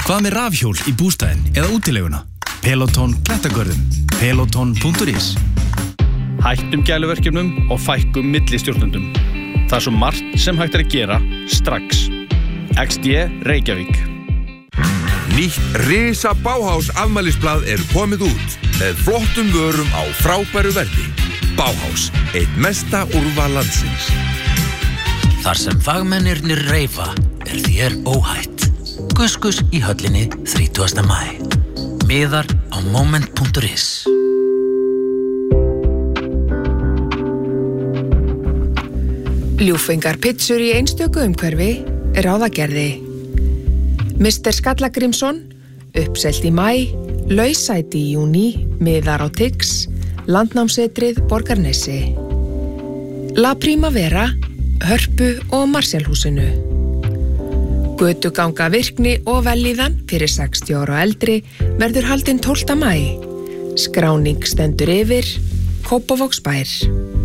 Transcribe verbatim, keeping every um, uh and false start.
Hvað með rafhjól í bústaðinn eða útileguna? Peloton klettagörðum. Peloton punktur is. Hættum gæluverkefnum og fækkum millistjórnendum. Það er svo margt sem hægt er að gera strax. X D Reykjavík. Nýtt risa Bauhaus afmælisblað er komið út með flottum vörum á frábæru verði. Bauhaus, eitt mesta úrval landsins. Þar sem fagmennirnir reifa er þér óhætt. Kuskus í höllinni þrítugasta maí. Miðar á moment punktur is. Ljúffengar pizzur í einstöku umhverfi er ráðagerði. mister Skallagrímsson, uppselt í maí, lausæti í júní, miðar á Tix, Landnámsetrið Borgarnesi. La Primavera, Hörpu og Marselhúsinu. Götuganga virkni og vellíðan fyrir sextíu ára og eldri verður haldin tólfta maí. Skráning stendur yfir, Kópavogsbær.